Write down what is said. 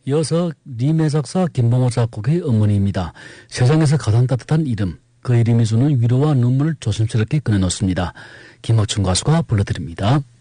이어서 리메 작사 김봉호 작곡의 어머니입니다. 세상에서 가장 따뜻한 이름, 그 이름이 주는 위로와 눈물을 조심스럽게 꺼내놓습니다. 김옥춘 가수가 불러드립니다.